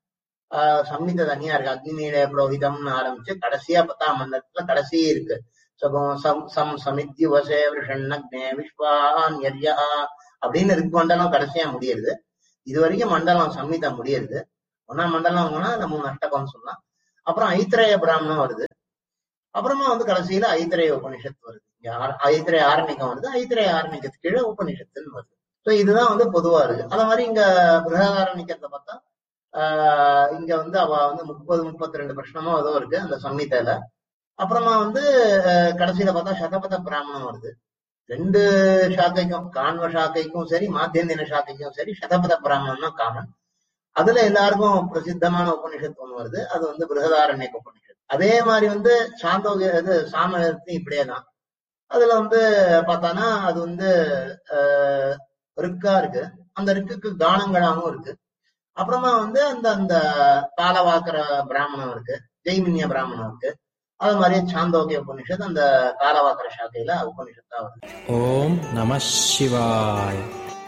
Speaker 4: ஆஹ் சம்மித தனியா இருக்கு. அக்னிமீட புரோஹிதம்னு ஆரம்பிச்சு கடைசியா பத்தாம் மண்டலத்துல கடைசி இருக்கு. சம் சம் சமித்யுவசே விஷண்ணக்னே விஸ்வான் யர்யா அப்படின்னு இருக்கு. மண்டலம் கடைசியா முடியுது. இது வரைக்கும் மண்டலம் சம்மிதம் முடியுது. ஒன்னாம் மண்டலம்னா நம்ம நஷ்டகம்னு சொல்லலாம். அப்புறம் ஐத்திரேய பிராமணம் வருது. அப்புறமா வந்து கடைசியில ஐத்திரேய உபனிஷத்து வருது. ஐத்திரேய ஆரணிகம் வருது. ஐத்திரேய ஆரணிகத்துக்கு கீழே உபனிஷத்துன்னு வருது. ஸோ இதுதான் வந்து பொதுவா இருக்கு. அதே மாதிரி இங்க பிருஹதாரண்யத்தை பார்த்தா ஆஹ் இங்க வந்து அவ வந்து முப்பது முப்பத்தி ரெண்டு பிரச்சனமோ ஏதோ இருக்கு அந்த சம்மிதையில. அப்புறமா வந்து கடைசியில பார்த்தா சதபத பிராமணம் வருது. ரெண்டு சாக்கைக்கும் கான்வ சாக்கைக்கும் சரி மாத்தியந்தின சாக்கைக்கும் சரி சதபத பிராமணம் தான் காமன். அதுல எல்லாருக்கும் பிரசித்தமான உபனிஷத்து ஒண்ணு வருது. அது வந்து பிருஹதாரண்ய உபனிஷத்து. அதே மாதிரி வந்து சாந்தோக இது சாமவேதத்தையும் இப்படியேதான். அதுல வந்து பார்த்தானா அது வந்து ஆஹ் ரிக்கா இருக்கு. அந்த ரிக்குக்கு கானங்களாகவும் இருக்கு. அப்புறமா வந்து அந்த அந்த காலவாக்கர பிராமணம் இருக்கு, ஜெய்மின்ய பிராமணம் இருக்கு. அது மாதிரி சாந்தோக்கிய உபனிஷத் அந்த காலவாக்கர சாக்கையில உபனிஷத்தா வருது.
Speaker 5: ஓம் நம சிவாய.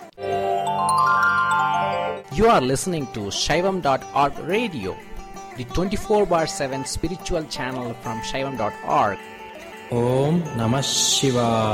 Speaker 5: You are listening to Shaivam dot org radio, the twenty-four bar seven spiritual channel from Shaivam dot org. Om Namah Shivaya.